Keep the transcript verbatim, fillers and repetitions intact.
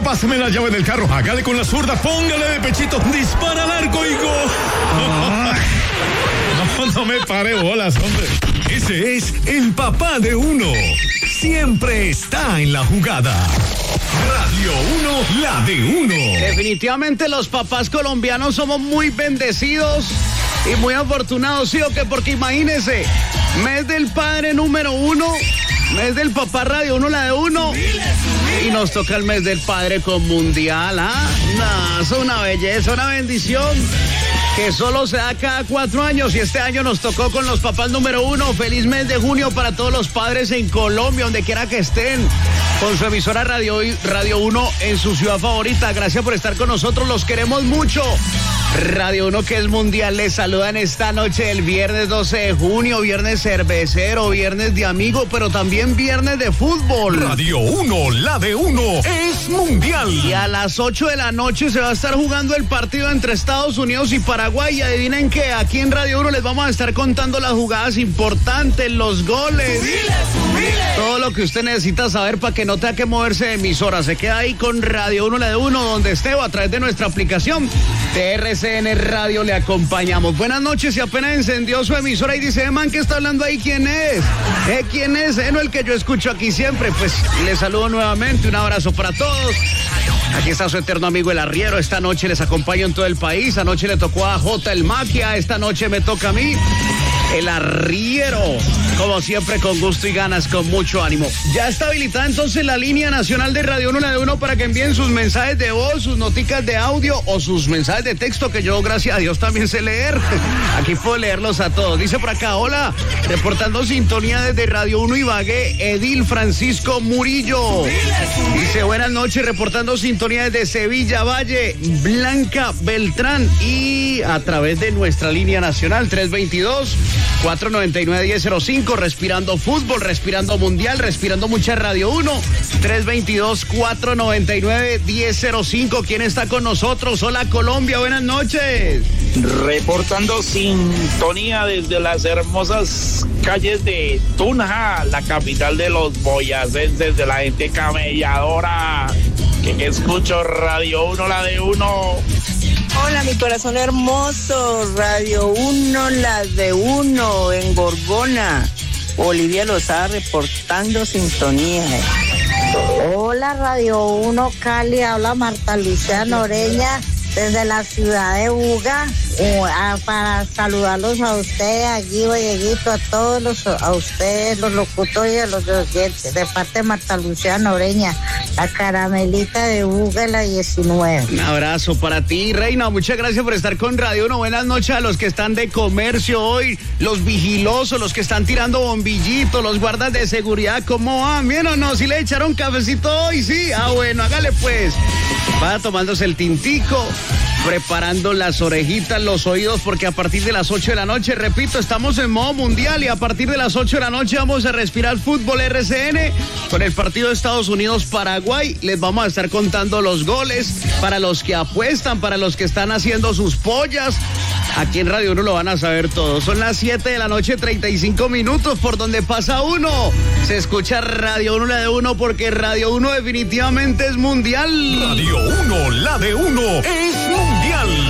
pásame la llave del carro, hágale con la zurda, póngale de pechito, dispara al arco y gol. No, no me pare bolas, hombre. Ese es el papá de uno. Siempre está en la jugada. Radio uno, la de uno. Definitivamente los papás colombianos somos muy bendecidos y muy afortunados, ¿sí o qué? Porque imagínense, mes del padre número uno, mes del papá Radio uno, la de uno, y nos toca el mes del padre con mundial, ¿ah? No, es una belleza, una bendición que solo se da cada cuatro años y este año nos tocó con los papás número uno. Feliz mes de junio para todos los padres en Colombia, donde quiera que estén, con su emisora Radio, Radio uno en su ciudad favorita. Gracias por estar con nosotros, los queremos mucho. Radio uno, que es mundial, les saludan esta noche del viernes doce de junio, viernes cervecero, viernes de amigo, pero también viernes de fútbol. Radio uno, la de uno, es mundial. Y a las ocho de la noche se va a estar jugando el partido entre Estados Unidos y Paraguay. Y adivinen que aquí en Radio uno les vamos a estar contando las jugadas importantes, los goles, subile, subile. Todo lo que usted necesita saber para que no tenga que moverse de emisora. Se queda ahí con Radio uno, la de uno, donde esté, o a través de nuestra aplicación T R C N Radio le acompañamos. Buenas noches, y apenas encendió su emisora y dice, man, ¿qué está hablando ahí? ¿Quién es? ¿Eh, ¿Quién es? ¿Eh, no el que yo escucho aquí siempre? Pues les saludo nuevamente, un abrazo para todos. Aquí está su eterno amigo el arriero. Esta noche les acompaño en todo el país. Anoche le tocó a J el Maquia, esta noche me toca a mí, el arriero. Como siempre, con gusto y ganas, con mucho ánimo. Ya está habilitada entonces la línea nacional de Radio uno, la de uno, para que envíen sus mensajes de voz, sus noticas de audio o sus mensajes de texto, que yo, gracias a Dios, también sé leer. Aquí puedo leerlos a todos. Dice por acá, hola, reportando sintonía desde Radio uno Ibagué, Edil Francisco Murillo. Dice, buenas noches, reportando sintonía desde Sevilla Valle, Blanca Beltrán, y a través de nuestra línea nacional tres veintidós, cuatro noventa y nueve, diez cero cinco, respirando fútbol, respirando mundial, respirando mucha Radio uno, tres veintidós, cuatro noventa y nueve, diez cero cinco. ¿Quién está con nosotros? Hola Colombia, buenas noches. Reportando sintonía desde las hermosas calles de Tunja, la capital de los boyacenses, de la gente camelladora, que escucho Radio uno, la de uno. Hola, mi corazón hermoso, Radio uno, la de uno, en Gorgona. Olivia Lozada reportando sintonía. Hola, Radio uno Cali, habla Marta Lucía Noreña desde la ciudad de Buga, uh, a, para saludarlos a ustedes, a Guido, a Dieguito, a todos los, a ustedes, los locutores y a los oyentes, de parte de Marta Lucía Noreña, la Caramelita de Buga, la diecinueve. Un abrazo para ti, Reina, muchas gracias por estar con Radio uno. Buenas noches a los que están de comercio hoy, los vigilosos, los que están tirando bombillitos, los guardas de seguridad. ¿Cómo van? ¿Bien o no? ¿Si le echaron cafecito hoy? Sí. Ah, bueno, hágale pues. Va tomándose el tintico, preparando las orejitas, los oídos, porque a partir de las ocho de la noche, repito, estamos en modo mundial, y a partir de las ocho de la noche vamos a respirar fútbol R C N con el partido de Estados Unidos-Paraguay. Les vamos a estar contando los goles para los que apuestan, para los que están haciendo sus pollas. Aquí en Radio uno lo van a saber todo. Son las siete de la noche, treinta y cinco minutos, por donde pasa uno. Se escucha Radio uno, la de uno, porque Radio uno definitivamente es mundial. Radio uno, la de uno, es mundial.